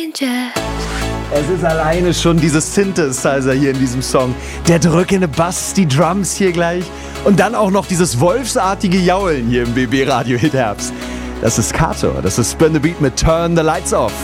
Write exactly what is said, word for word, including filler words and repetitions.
Es ist alleine schon dieses Synthesizer hier in diesem Song. Der drückende Bass, die Drums hier gleich. Und dann auch noch dieses wolfsartige Jaulen hier im B B Radio Hit Herbst. Das ist Kato, das ist Spin the Beat mit Turn the Lights Off.